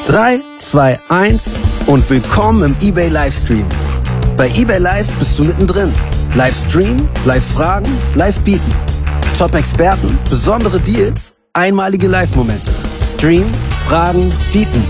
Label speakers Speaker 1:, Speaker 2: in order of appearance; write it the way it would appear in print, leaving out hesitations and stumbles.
Speaker 1: 3, 2, 1 und willkommen im eBay Livestream. Bei eBay Live bist du mittendrin. Livestream, Live-Fragen, Live-Bieten. Top-Experten, besondere Deals, einmalige Live-Momente. Stream, Fragen, Bieten.